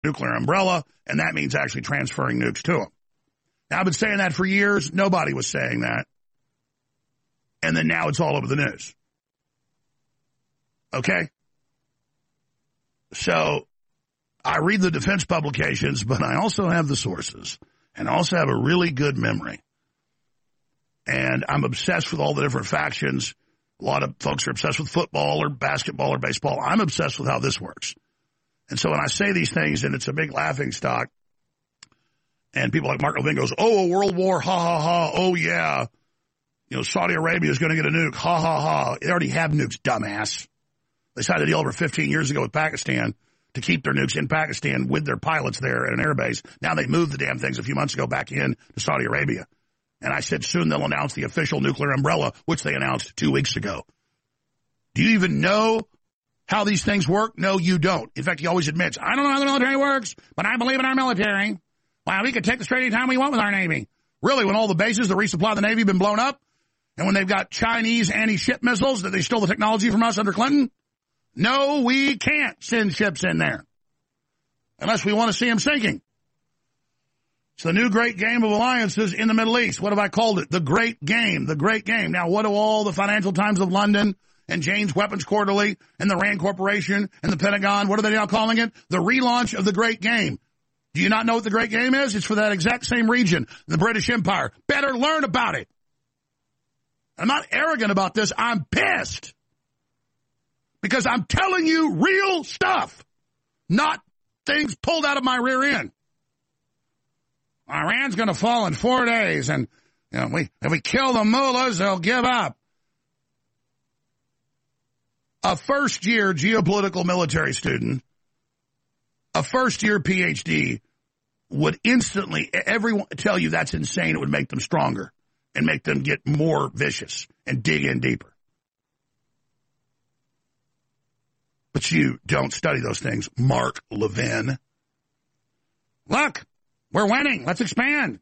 nuclear umbrella, and that means actually transferring nukes to them. Now, I've been saying that for years. Nobody was saying that. And then now it's all over the news. Okay? So I read the defense publications, but I also have the sources, and I also have a really good memory. And I'm obsessed with all the different factions. A lot of folks are obsessed with football or basketball or baseball. I'm obsessed with how this works. And so when I say these things, and it's a big laughing stock, and people like Mark Levin goes, oh, a world war, ha, ha, ha, oh, yeah. You know, Saudi Arabia is going to get a nuke, ha, ha, ha. They already have nukes, dumbass. They signed a deal over 15 years ago with Pakistan to keep their nukes in Pakistan with their pilots there at an airbase. Now they moved the damn things a few months ago back in to Saudi Arabia. And I said soon they'll announce the official nuclear umbrella, which they announced 2 weeks ago. Do you even know how these things work? No, you don't. In fact, he always admits, I don't know how the military works, but I believe in our military. Wow, we could take the straight anytime we want with our Navy. Really, when all the bases that resupply the Navy have been blown up, and when they've got Chinese anti-ship missiles that they stole the technology from us under Clinton? No, we can't send ships in there unless we want to see them sinking. It's the new great game of alliances in the Middle East. What have I called it? The Great Game. The Great Game. Now, what do all the Financial Times of London and Jane's Weapons Quarterly and the RAND Corporation and the Pentagon, what are they now calling it? The relaunch of the Great Game. Do you not know what the Great Game is? It's for that exact same region, the British Empire. Better learn about it. I'm not arrogant about this. I'm pissed. Because I'm telling you real stuff, not things pulled out of my rear end. Iran's going to fall in 4 days, and if we kill the mullahs, they'll give up. A first-year geopolitical military student, a first-year PhD, would instantly, everyone tell you that's insane. It would make them stronger and make them get more vicious and dig in deeper. But you don't study those things, Mark Levin. Look, we're winning. Let's expand.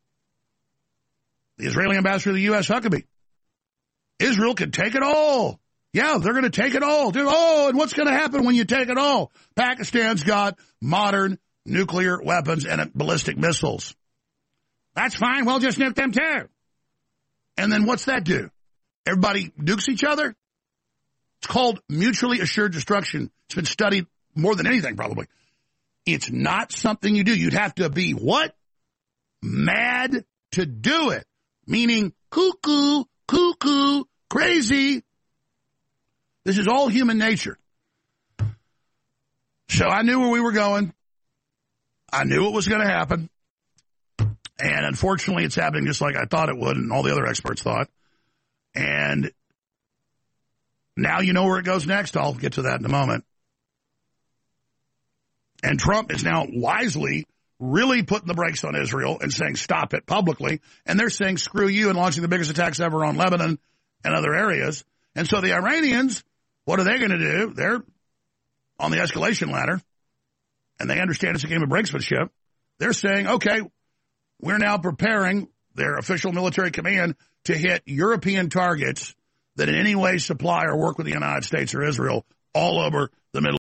The Israeli ambassador to the U.S., Huckabee. Israel can take it all. Yeah, they're going to take it all. Dude, and what's going to happen when you take it all? Pakistan's got modern nuclear weapons and ballistic missiles. That's fine. We'll just nuke them too. And then what's that do? Everybody nukes each other? It's called mutually assured destruction. It's been studied more than anything, probably. It's not something you do. You'd have to be what? Mad to do it. Meaning cuckoo, crazy. This is all human nature. So I knew where we were going. I knew it was going to happen. And unfortunately, it's happening just like I thought it would and all the other experts thought. And now you know where it goes next. I'll get to that in a moment. And Trump is now wisely really putting the brakes on Israel and saying stop it publicly. And they're saying screw you and launching the biggest attacks ever on Lebanon and other areas. And so the Iranians, what are they going to do? They're on the escalation ladder. And they understand it's a game of brinksmanship. They're saying, okay, we're now preparing their official military command to hit European targets that in any way supply or work with the United States or Israel all over the Middle East.